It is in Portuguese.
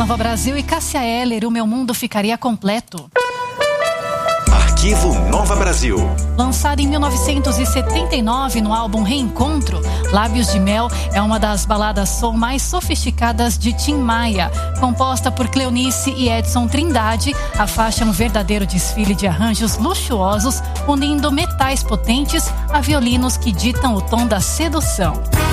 Nova Brasil e Cássia Eller, O Meu Mundo Ficaria Completo. Arquivo Nova Brasil. Lançada em 1979 no álbum Reencontro, Lábios de Mel é uma das baladas soul mais sofisticadas de Tim Maia. Composta por Cleonice e Edson Trindade, a faixa é um verdadeiro desfile de arranjos luxuosos, unindo metais potentes a violinos que ditam o tom da sedução.